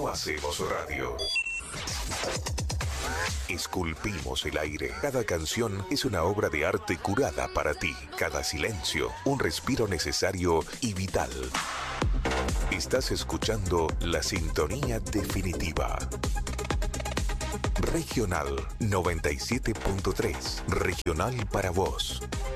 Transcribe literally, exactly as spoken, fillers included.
hacemos radio. Esculpimos el aire. Cada canción es una obra de arte curada para ti. Cada silencio, un respiro necesario y vital. Estás escuchando la sintonía definitiva. Regional noventa y siete punto tres. Regional para vos.